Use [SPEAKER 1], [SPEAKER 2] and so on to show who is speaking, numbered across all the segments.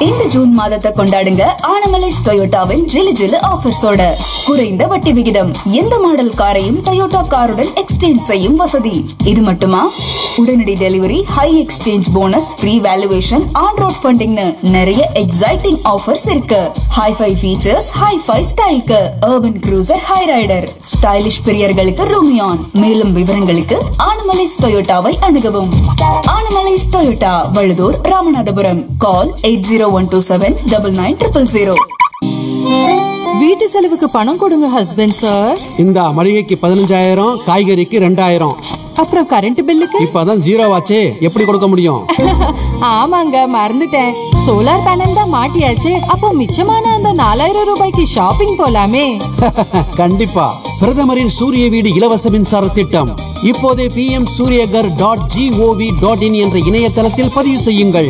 [SPEAKER 1] இந்த ஜூன் மாதத்தை கொண்டாடுங்க ஆனமலைஸ் டொயோட்டாவின் ஜிலு ஜிலு ஆஃபர்ஸோட. குறைந்த வட்டி விகிதம், எந்த மாடல் காரையும் டொயோட்டா காருடன் எக்ஸ்சேஞ்ச் செய்யும் வசதி. இது மட்டுமா, உடனடி delivery, high exchange bonus, free valuation, on road ஃபண்டிங்னு நிறைய எக்ஸைட்டிங் ஆஃபர்ஸ் இருக்கு. ஹைஃபை ஃபீச்சர்ஸ், ஹைஃபை ஸ்டைலுக்கு urban cruiser high rider, stylish பிரியர்களுக்கு Rumion. மேலும் விவரங்களுக்கு ஆனமலைஸ் டொயோட்டாவை அணுகவும். ஆனமலைஸ் டொயோட்டா, வழுதூர், ராமநாதபுரம். கால் 8012799000.
[SPEAKER 2] வீட்டு செலவுக்கு பணம் கொடுங்க ஹஸ்பண்ட் சார்.
[SPEAKER 3] இந்த மளிகைக்கு 15,000, காய்கறிக்கு 2,000.
[SPEAKER 2] அப்புறம் கரண்ட் பில்லுக்கு
[SPEAKER 3] இப்பதான் 0 ஆச்சே, எப்படி கொடுக்க முடியும்?
[SPEAKER 2] ஆமாங்க, மறந்துட்டேன். சோலார் பேனல் தான் மாட்டியாச்சு. அப்போ மிச்சமான அந்த 4,000 ரூபாய்க்கு ஷாப்பிங் போலாமே.
[SPEAKER 3] கண்டிப்பா. பிரதமரின் சூரிய வீடு இலவச மின்சார திட்டம் இப்போதே pmsuryagar.gov.in என்ற இணையதளத்தில் பதிவு செய்யுங்கள்.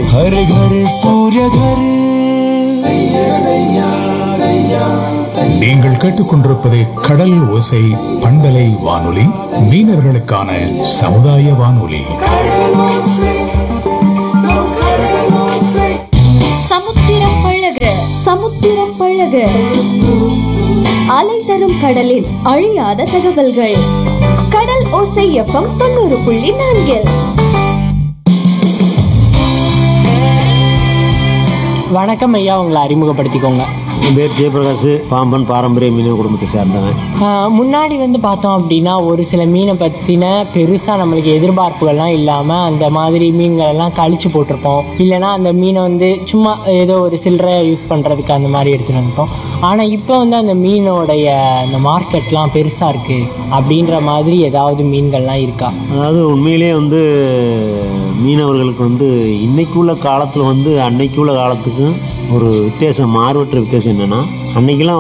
[SPEAKER 4] நீங்கள் கேட்டுக்கொண்டிருப்பது கடல் ஓசை பண்பலை வானொலி, மீனவர்களுக்கான சமுதாய வானொலி.
[SPEAKER 5] சமுத்திரம் பழக சமுத்திரம் பழக, அலை தரும் கடலில் அழியாத தகவல்கள். கடல் ஓசை FM 90.4.
[SPEAKER 6] வணக்கம் ஐயா, உங்களை அறிமுகப்படுத்திக்கோங்க.
[SPEAKER 7] என் பேர் ஜெயபிரகாஷ், பாம்பன் பாரம்பரிய மீனவ குடும்பத்தை சேர்ந்தவன்.
[SPEAKER 6] முன்னாடி பார்த்தோம் அப்படின்னா ஒரு சில மீனை பற்றின பெருசாக நம்மளுக்கு எதிர்பார்ப்புகள்லாம் இல்லாமல் அந்த மாதிரி மீன்களெல்லாம் கழிச்சு போட்டிருப்போம். இல்லைனா அந்த மீனை சும்மா ஏதோ ஒரு சில்லறை யூஸ் பண்ணுறதுக்கு அந்த மாதிரி எடுத்துகிட்டு வந்துட்டோம். ஆனால் இப்போ அந்த மீனோடைய அந்த மார்க்கெட்லாம் பெருசாக இருக்குது அப்படின்ற மாதிரி ஏதாவது மீன்கள்லாம் இருக்கா?
[SPEAKER 7] அதாவது உண்மையிலேயே மீனவர்களுக்கு இன்னைக்கு உள்ள காலத்தில் அன்னைக்கு உள்ள காலத்துக்கும் ஒரு வித்தியாசம், மாறுபட்ட வித்தியாசம் என்னென்னா, அன்றைக்கெல்லாம்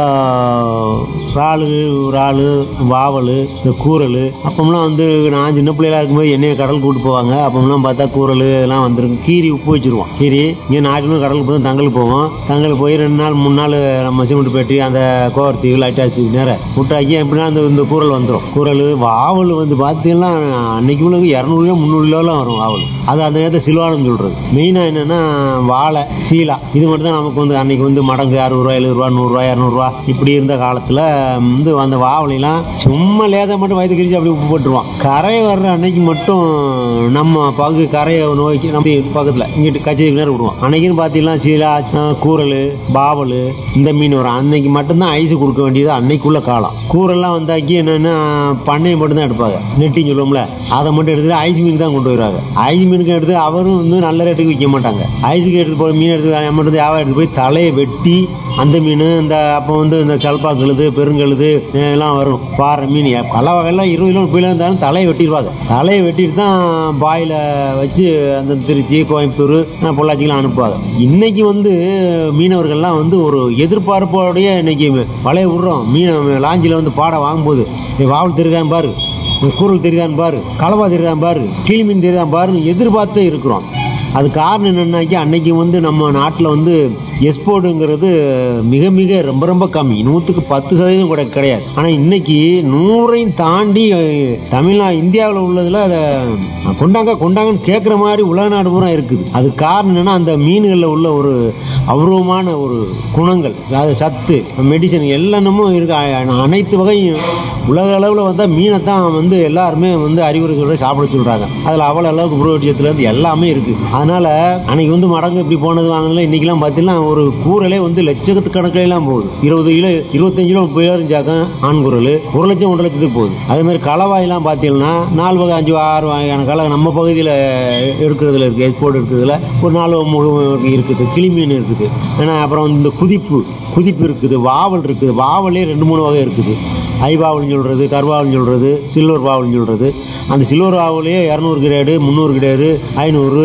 [SPEAKER 7] இறால், வாவல், இந்த கூரல், அப்போம்லாம் நான் சின்ன பிள்ளைகளாக இருக்கும்போது என்னையை கடல் கூப்பிட்டு போவாங்க. அப்போம்லாம் பார்த்தா கூரல் இதெல்லாம் வந்துருக்கும். கீரி உப்பு வச்சுருவோம். கீரி இங்கே நாட்டிலும் கடலுக்கு போய் தங்கல் போவோம். தங்கல் போய் 2 நாள் 3 நாள் நம்ம சிமெண்ட் பேட்டி அந்த கோவர்த்தீவு லைட்டாச்சு நேரம் முட்டாக்கி எப்படின்னா இந்த கூரல் வந்துடும். கூரல், வாவல் பார்த்தீங்கன்னா அன்றைக்கி உள்ள 200 300 கிலோலாம் வரும் வாவல். அது அந்த நேரத்தை சில்வானம் சொல்கிறது. மெயினாக என்னென்னா வாழை, சீலா, இது மட்டும் தான் நமக்கு அன்றைக்கி மடங்கு 60 ரூபா 70 ரூபா 100 ரூபா 200 ரூபா இப்படி இருந்த காலத்தில் அந்த வாவலையெல்லாம் சும்மா லேதாக மட்டும் வயது கிழிச்சு அப்படி உப்பு போட்டுருவான். கரை வர்ற அன்னைக்கு மட்டும் நம்ம பகு கரையை நோக்கி நம்ம பக்கத்தில் இங்கிட்டு கச்சேரி நேரம் விடுவோம். அன்னைக்குன்னு பார்த்தீங்கன்னா சீலா, கூரல், பாவல் இந்த மீன் வரும். அன்னைக்கு மட்டும்தான் ஐஸ் கொடுக்க வேண்டியது அன்னைக்குள்ள காலம். கூரெல்லாம் வந்தாக்கி என்னென்னா பண்ணையை மட்டும்தான் எடுப்பாங்க. நெட்டின்னு சொல்லுவோம்ல, அதை மட்டும் எடுத்துட்டு ஐஸ் மீனுக்கு தான் கொண்டு வருவாங்க. ஐஸ் மீனுக்கு எடுத்து அவரும் நல்ல ரேட்டுக்கு விற்க மாட்டாங்க. ஐஸுக்கு எடுத்து போய் மீன் எடுத்து மட்டும் வியாபாரம் எடுத்து போய் தலையை வெட்டி அந்த மீன் இந்த அப்போ இந்த சல்பா கழுது, பெருங்கழுது எல்லாம் வரும். பாறை மீன் பல வகையெல்லாம் 20 கிலோ 30 கிலோ இருந்தாலும் தலையை வெட்டிடுவாங்க. தலையை வெட்டிட்டு தான் பாயில் வச்சு அந்த திருச்சி, கோயம்புத்தூர், பொள்ளாச்சிக்கெலாம் அனுப்புவாங்க. இன்னைக்கு மீனவர்கள்லாம் ஒரு எதிர்பார்ப்போடைய இன்னைக்கு வலையை விடுறோம். மீனை லாஞ்சில் பாடை வாங்கும்போது வாவல் தெரியுதான் பாரு, கூரல் தெரியுதான் பாரு, கலவா தெரியுதான் பாரு, கிளி மீன் தெரியுதான் பாருன்னு எதிர்பார்த்தே இருக்கிறோம். அது காரணம் என்னென்னாக்கி அன்னைக்கு நம்ம நாட்டில் எக்ஸ்போர்ட்டுங்கிறது மிக மிக ரொம்ப ரொம்ப கம்மி, 100க்கு 10% கூட கிடையாது. ஆனால் இன்னைக்கு 100ஐயும் தாண்டி இந்தியாவில் உள்ளதில் அதை கொண்டாங்கன்னு கேட்குற மாதிரி உலக நாடு பூரா இருக்குது. அது காரணம் என்னென்னா அந்த மீன்களில் உள்ள ஒரு அபூர்வமான ஒரு குணங்கள், அது சத்து, மெடிசன் எல்லாமும் இருக்கு. அனைத்து வகையும் உலக அளவில் வந்தால் மீனை தான் எல்லாருமே அறிவுரை சொல்கிற சாப்பிட சொல்கிறாங்க. அதில் அவ்வளோ அளவுக்கு புரோட்டியத்துலேருந்து எல்லாமே இருக்குது. அதனால் அன்றைக்கி மடங்கு இப்படி போனது வாங்கினா இன்றைக்கெலாம் பார்த்தீங்கன்னா ஒரு கூரலே லட்சத்து கணக்கிலாம் போகுது. 20 கிலோ 25 கிலோ போயிருந்தாக்கம் ஆண் குரல் 1 லட்சம் 1.5 லட்சத்துக்கு போகுது. அதேமாதிரி கலவாயெல்லாம் பார்த்தீங்கன்னா 4 வகை 5 6 வகையான கலை நம்ம பகுதியில் எடுக்கிறதுல இருக்குது. எக்ஸ்போர்ட் எடுக்கிறதுல ஒரு 4 முகம் இருக்குது. கிளி மீன் இருக்குது. ஏன்னா அப்புறம் இந்த குதிப்பு இருக்குது, வாவல் இருக்குது. வாவலே 2-3 வகை இருக்குது. ஐவாவல்னு சொல்கிறது, கருவாவல்னு சொல்கிறது, சில்வர் வாவல்னு சொல்கிறது. அந்த சில்வர் வாவலையே 200 கிரேடு, 300 கிரேடு, 500,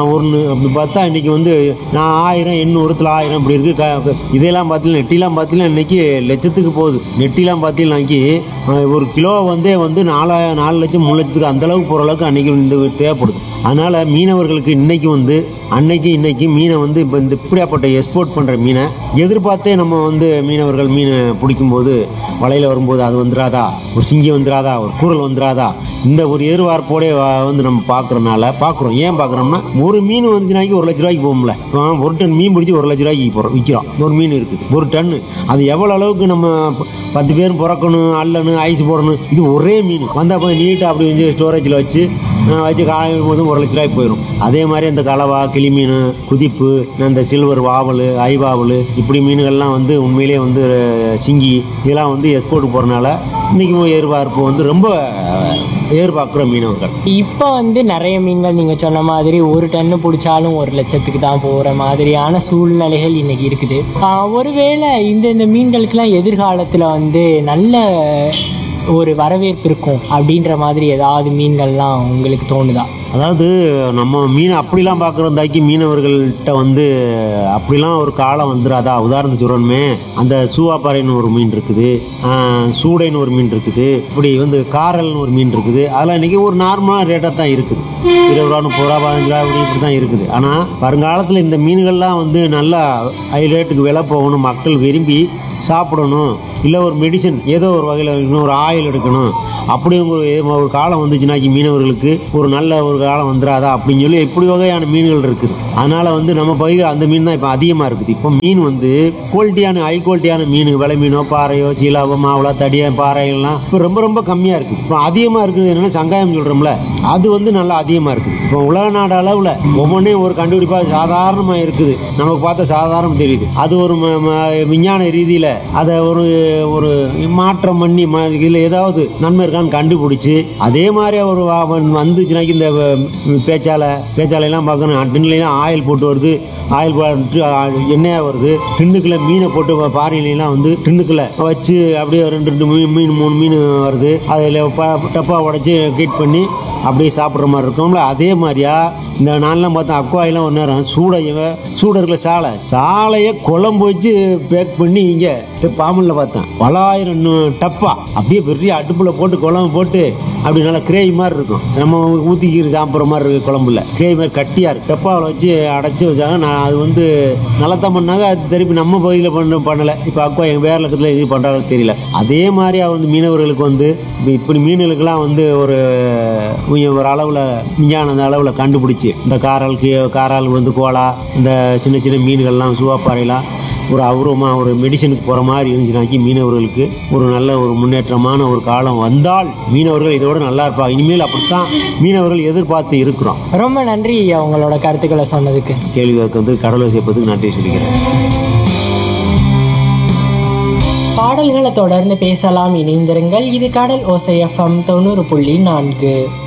[SPEAKER 7] 1 அப்படி பார்த்தா இன்றைக்கி நான் 1000, 800, 1000 இப்படி இருக்குது. இதெல்லாம் பார்த்தீங்கன்னா நெட்டிலாம் பார்த்தீங்கன்னா இன்றைக்கி லட்சத்துக்கு போகுது. நெட்டிலாம் பார்த்தீங்கன்னாக்கி ஒரு கிலோ வந்து 4 லட்சம் 3 லட்சத்துக்கு அந்த அளவுக்கு போகிற அளவுக்கு அன்றைக்கி இந்த தேவைப்படுது. அதனால் மீனவர்களுக்கு இன்றைக்கி இன்னைக்கு மீனை வந்து இப்போ இந்த இப்படியாப்பட்ட எக்ஸ்போர்ட் பண்ணுற மீனை எதிர்பார்த்தே நம்ம வந்து மீனவர்கள் மீனை பிடிக்கும்போது வலையில் வரும்போது அது வந்துடாதா, ஒரு சிங்கி வந்துடாதா, ஒரு கூரல் வந்துடாதா, இந்த ஒரு எதிர்பார்ப்போடே வந்து நம்ம பார்க்குறோம். ஏன் பார்க்குறோம்னா ஒரு மீன் வந்துச்சுனாக்கி 1 லட்ச ரூபாய்க்கு போகும்ல. ஒரு டன் மீன் பிடிச்சி 1 லட்ச ரூபாய்க்கு விற்கிறோம். ஒரு மீன் இருக்குது, ஒரு டன்னு. அது எவ்வளோ அளவுக்கு நம்ம 10 பேரும் பிறக்கணும், அல்லணும், ஐஸ் போடணும். இது ஒரே மீன் வந்தால் போய் நீட்டாக அப்படி வந்து ஸ்டோரேஜில் வச்சு காலையும் போதும் 1 லட்ச ரூபாய்க்கு போயிடும். அதே மாதிரி அந்த கலவா, கிளி மீன், குதிப்பு, அந்த சில்வர் வாவல், ஐவாவல், இப்படி மீன்கள்லாம் வந்து உண்மையிலேயே வந்து சிங்கி இதெல்லாம் வந்து எக்ஸ்போர்ட் போகிறனால இன்றைக்கும் எதிர்பார்ப்பு வந்து ரொம்ப எதிர்பார்க்குற மீனவர்கள்.
[SPEAKER 6] இப்போ வந்து நிறைய மீன்கள் நீங்கள் சொன்ன மாதிரி ஒரு டன்னு பிடிச்சாலும் 1 லட்சத்துக்கு தான் போகிற மாதிரியான சூழ்நிலைகள் இன்னைக்கு இருக்குது. ஒருவேளை இந்த மீன்களுக்கெல்லாம் எதிர்காலத்தில் வந்து நல்ல ஒரு வரவேற்பு இருக்கும் அப்படின்ற மாதிரி ஏதாவது மீன்கள்லாம் உங்களுக்கு தோணுதா?
[SPEAKER 7] அதாவது நம்ம மீன் அப்படிலாம் பார்க்குறதாக்கி மீனவர்கள்ட்ட வந்து அப்படிலாம் ஒரு காலம் வந்துடாதா. உதாரணத்துக்கு சொல்கிறோமே, அந்த சூவாப்பாறைன்னு ஒரு மீன் இருக்குது, சூடைன்னு ஒரு மீன் இருக்குது, இப்படி வந்து காரல்னு ஒரு மீன் இருக்குது. அதெல்லாம் இன்றைக்கி ஒரு நார்மலான ரேட்டாக தான் இருக்குது. 20 ரூபா 30 ரூபா 15 ரூபா இப்படி தான் இருக்குது. ஆனால் வருங்காலத்தில் இந்த மீன்கள்லாம் வந்து நல்லா ஹை ரேட்டுக்கு விலை போகணும், மக்கள் விரும்பி சாப்பிடணும், இல்லை ஒரு மெடிசன் ஏதோ ஒரு வகையில் இன்னொரு ஆயில் எடுக்கணும், அப்படி ஒரு காலம் வந்துச்சுனாக்கி மீனவர்களுக்கு ஒரு நல்ல ஒரு காலம் வந்துடாதா அப்படின்னு சொல்லி இப்படி வகையான மீன்கள் இருக்குது. அதனால் வந்து நம்ம பகுதியில் அந்த மீன் தான் இப்போ அதிகமாக இருக்குது. இப்போ மீன் வந்து ஹை குவாலிட்டியான மீன், விலை மீனோ, பாறையோ, சீலாவோ, மாவளா, தடியா, பாறைகள்லாம் இப்போ ரொம்ப ரொம்ப கம்மியாக இருக்குது. இப்போ அதிகமாக இருக்குது என்னென்னா சங்காயம் சொல்கிறோம்ல, அது வந்து நல்லா அதிகமாக இருக்குது. இப்போ உலக நாடு அளவில் ஒவ்வொன்றையும் ஒரு கண்டுபிடிப்பாக சாதாரணமாக இருக்குது, நமக்கு பார்த்தா சாதாரணம் தெரியுது. அது ஒரு விஞ்ஞான ரீதியில் அதை ஒரு மாற்றம் பண்ணி இதில் ஏதாவது நன்மை இருக்கான்னு கண்டுபிடிச்சி அதே மாதிரி ஒரு வந்துச்சுனாக்கி இந்த பேச்சாலையெல்லாம் பார்க்கணும். டின்லாம் ஆயில் போட்டு வருது, ஆயில் போட்டு எண்ணெயாக வருது, டின்னுக்குள்ளே மீனை போட்டு பாறையிலாம் வந்து டின்னுக்குள்ளே வச்சு அப்படியே 2 மீன் 3 மீன் வருது. அதில் டப்பா உடச்சி ஹீட் பண்ணி அப்படியே சாப்பிட்ற மாதிரி இருக்கும்ல. அதே மாதிரியா இந்த நான்லாம் பார்த்தா அக்வாயெல்லாம் ஒரு நேரம் சூடர்களை சாலையை குழம்பு வச்சு பேக் பண்ணி இங்கே பாமலில் பார்த்தேன். 1000 டப்பா அப்படியே பெரிய அடுப்பில் போட்டு குழம்பு போட்டு அப்படி நல்லா கிரேவி மாதிரி இருக்கும். நம்ம ஊற்றிக்கிற சாப்பிட்ற மாதிரி இருக்குது. குழம்புல கிரேவி மாதிரி கட்டியாக இருக்குது. டப்பாவில் வச்சு அடைச்சி வச்சாங்க. நான் அது வந்து நல்லாத்தான் பண்ணாங்க. அது திருப்பி நம்ம பகுதியில் பண்ணலை. இப்போ அக்வா எங்கள் வேறு லக்கத்தில் இது பண்ணுறாங்க தெரியல. அதே மாதிரி வந்து மீனவர்களுக்கு வந்து இப்படி மீன்களுக்கெல்லாம் வந்து ஒரு அளவில் விஞ்ஞான அளவில் கண்டுபிடிச்சி இந்த காரால் வந்து கோலா, இந்த சின்ன சின்ன மீன்கள்லாம் சுவாப்பாறையெல்லாம் ஒரு அபூர்வமாக ஒரு மெடிசனுக்கு போகிற மாதிரி இருந்துச்சுனாக்கி மீனவர்களுக்கு ஒரு நல்ல ஒரு முன்னேற்றமான ஒரு காலம் வந்தால் மீனவர்கள் இதோட நல்லா இருப்பாங்க. இனிமேல் அப்படித்தான் மீனவர்கள் எதிர்பார்த்து இருக்கிறோம்.
[SPEAKER 6] ரொம்ப நன்றி அவங்களோட கருத்துக்களை சொன்னதுக்கு.
[SPEAKER 7] கேள்விக்கு வந்து கடலோசை சேர்ப்பதுக்கு நன்றி சொல்லிக்கிறேன்.
[SPEAKER 6] பாடல்களை தொடர்ந்து பேசலாம், இணைந்திருங்கள். இது கடல் ஓசை FM 90.4.